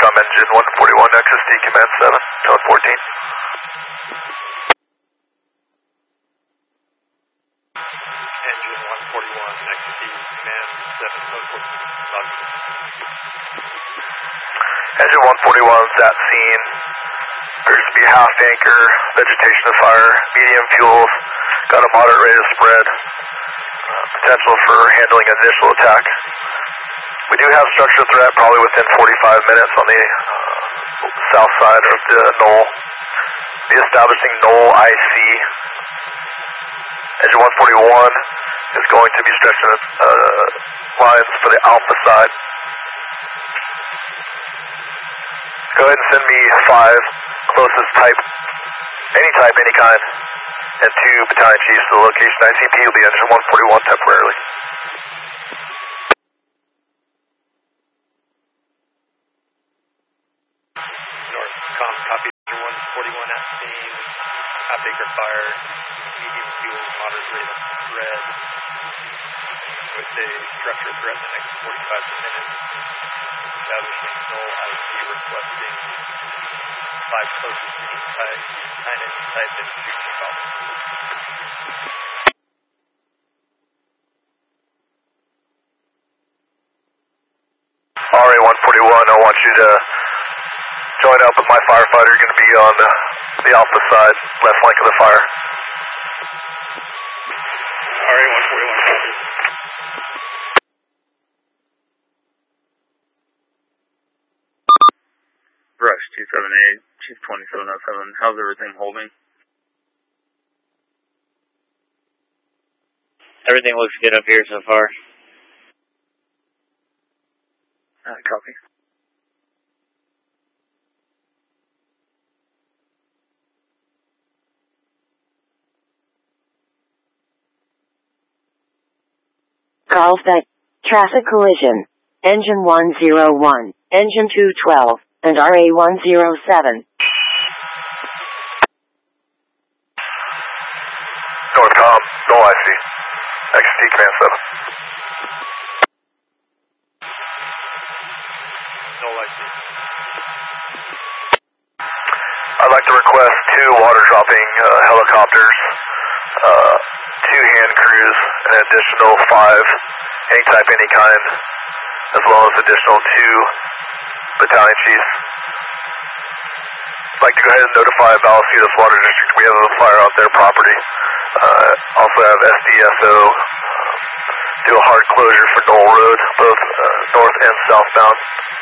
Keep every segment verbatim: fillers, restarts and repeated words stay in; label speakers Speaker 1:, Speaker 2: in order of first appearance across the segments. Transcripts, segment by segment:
Speaker 1: Northcom engine one forty-one, X S T command seven, tone fourteen.
Speaker 2: Engine one forty-one, X S T command seven, tone fourteen.
Speaker 1: Engine one forty-one is at scene. Appears to be half anchor, vegetation of fire, medium fuels, got a moderate rate of spread, uh, potential for handling initial attack. We do have structure threat probably within forty-five minutes on the uh, south side of the knoll. Be establishing knoll I C. Engine one forty-one is going to be stretching uh, lines for the alpha side. Go ahead and send me five closest type, any type, any kind, and two battalion chiefs to the location. I C P will be engine one forty-one temporarily.
Speaker 2: Northcom, copy. Engine one forty-one at scene, half acre fire, medium fuel, moderate rate of spread, with a structure threat in the next forty-five minutes. Establishing null I C, requesting five closest any type, kind of type and two chief officers.
Speaker 1: R A one forty-one, I want you to join up with my firefighter. You're going to be on the, the alpha side, left flank of the fire.
Speaker 2: R A one forty-one, copy.
Speaker 3: Rush two seven eight, Chief twenty-seven oh seven, how's everything holding?
Speaker 4: Everything looks good up here so far.
Speaker 3: Uh, copy.
Speaker 5: Carlsbad, traffic collision, engine one oh one, engine two twelve, and R A one oh seven.
Speaker 1: Northcom, no I C. X S T command seven.
Speaker 2: No I C.
Speaker 1: I'd like to request two water dropping uh, helicopters, uh, two hand crews, an additional five, any type, any kind, as well as additional two battalion chiefs. I'd like to go ahead and notify Vallecillos Water District. We have a fire out their property. Uh, also have S D S O uh, do a hard closure for Knoll Road, both uh, north and southbound.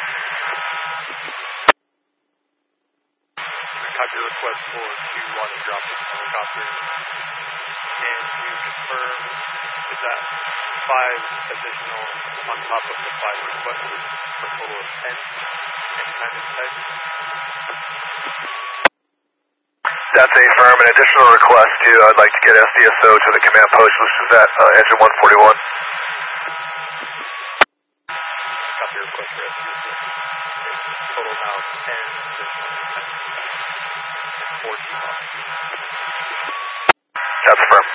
Speaker 2: Copy your request for two water dropping helicopters. And to confirm, is that five additional on top of the five requested for a total of ten? Any kind of type?
Speaker 1: That's a firm. An additional request too. I'd like to get S D S O to the command post, which is at uh, engine one forty-one.
Speaker 2: Copy your request for S D S O. Total now of ten additional and four chief officers.
Speaker 1: That's firm.